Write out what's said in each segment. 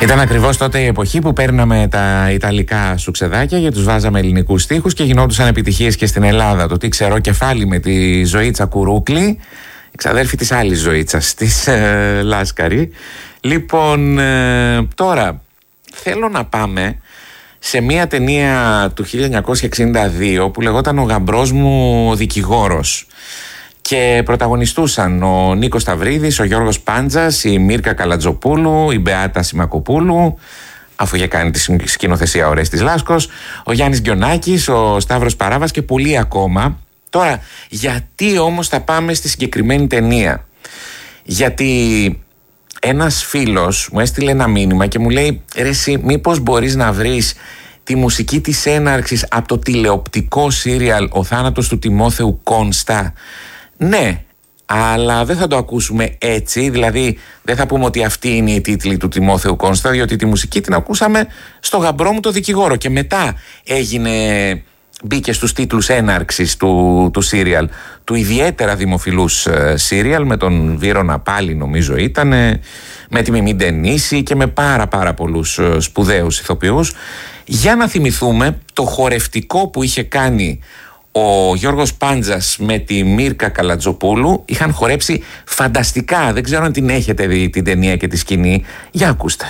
Ήταν ακριβώς τότε η εποχή που παίρναμε τα ιταλικά σουξεδάκια και τους βάζαμε ελληνικούς στίχους και γινόντουσαν επιτυχίες και στην Ελλάδα. Το τι ξέρω κεφάλι με τη Ζωήτσα Κουρούκλη, εξαδέρφη της άλλης Ζωήτσας, της Λάσκαρη. Λοιπόν, τώρα θέλω να πάμε σε μια ταινία του 1962 που λεγόταν «Ο γαμπρός μου ο δικηγόρος». Και πρωταγωνιστούσαν ο Νίκος Σταυρίδης, ο Γιώργος Πάντζας, η Μύρκα Καλατζοπούλου, η Μπεάτα Σιμακοπούλου, αφού είχε κάνει τη σκηνοθεσία ο Ρέστης Λάσκος, ο Γιάννης Γκιονάκης, ο Σταύρος Παράβας και πολλοί ακόμα. Τώρα, γιατί όμως θα πάμε στη συγκεκριμένη ταινία? Γιατί ένας φίλος μου έστειλε ένα μήνυμα και μου λέει «Ρε εσύ, μήπως μπορείς να βρεις τη μουσική της έναρξης από το τηλεοπτικό σύριαλ «Ο θάνατος του Τιμόθεου Κόνστα»?» Ναι, αλλά δεν θα το ακούσουμε έτσι, δηλαδή δεν θα πούμε ότι αυτή είναι η τίτλη του Τιμόθεου Κόνστα, διότι τη μουσική την ακούσαμε στο «Γαμπρό μου το δικηγόρο» και μετά μπήκε στους τίτλους έναρξης του σύριαλ, του ιδιαίτερα δημοφιλούς σύριαλ με τον Βύρονα πάλι νομίζω ήτανε, με τη Μιμή Ντενίση και με πάρα πολλούς σπουδαίους ηθοποιούς. Για να θυμηθούμε το χορευτικό που είχε κάνει ο Γιώργος Πάντζας με τη Μύρκα Καλατζοπούλου. Είχαν χορέψει φανταστικά. Δεν ξέρω αν την έχετε δει την ταινία και τη σκηνή. Για ακούστε.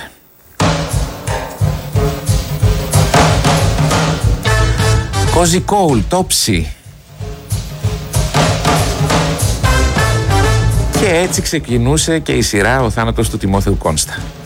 Κόζι Κόουλ, Τόψι. Και έτσι ξεκινούσε και η σειρά «Ο θάνατος του Τιμόθεου Κόνστα».